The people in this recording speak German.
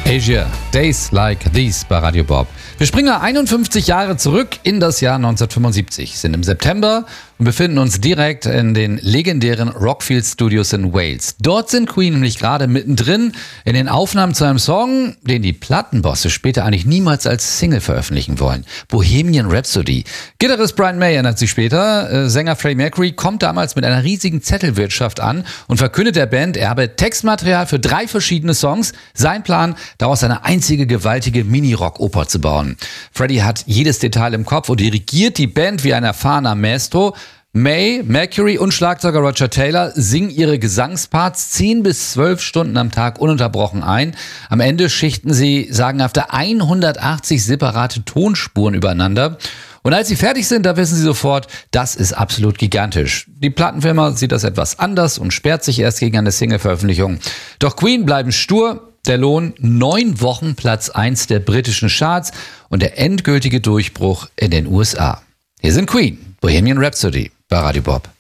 Asia, Days Like These bei Radio Bob. Wir springen 51 Jahre zurück in das Jahr 1975, sind im September und befinden uns direkt in den legendären Rockfield Studios in Wales. Dort sind Queen nämlich gerade mittendrin in den Aufnahmen zu einem Song, den die Plattenbosse später eigentlich niemals als Single veröffentlichen wollen. Bohemian Rhapsody. Gitarrist Brian May erinnert sich später, Sänger Freddie Mercury kommt damals mit einer riesigen Zettelwirtschaft an und verkündet der Band, er habe Textmaterial für 3 verschiedene Songs. Sein Plan, daraus eine einzige gewaltige Mini-Rock-Oper zu bauen. Freddie hat jedes Detail im Kopf und dirigiert die Band wie ein erfahrener Maestro. May, Mercury und Schlagzeuger Roger Taylor singen ihre Gesangsparts 10 bis 12 Stunden am Tag ununterbrochen ein. Am Ende schichten sie sagenhafte 180 separate Tonspuren übereinander. Und als sie fertig sind, da wissen sie sofort, das ist absolut gigantisch. Die Plattenfirma sieht das etwas anders und sperrt sich erst gegen eine Single-Veröffentlichung. Doch Queen bleiben stur. Der Lohn 9 Wochen Platz 1 der britischen Charts und der endgültige Durchbruch in den USA. Hier sind Queen, Bohemian Rhapsody bei Radio Bob.